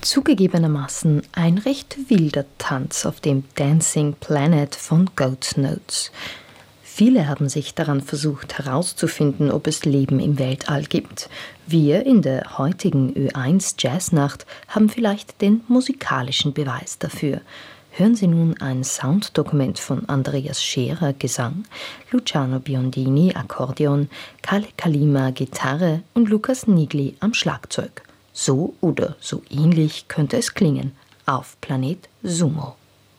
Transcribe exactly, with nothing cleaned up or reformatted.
Zugegebenermaßen ein recht wilder Tanz auf dem Dancing Planet von Goat Notes. Viele haben sich daran versucht herauszufinden, ob es Leben im Weltall gibt. Wir in der heutigen Ö eins Jazznacht haben vielleicht den musikalischen Beweis dafür. Hören Sie nun ein Sounddokument von Andreas Scherer Gesang, Luciano Biondini Akkordeon, Kalle Kalima Gitarre und Lukas Nigli am Schlagzeug. So oder so ähnlich könnte es klingen auf Planet Sumo.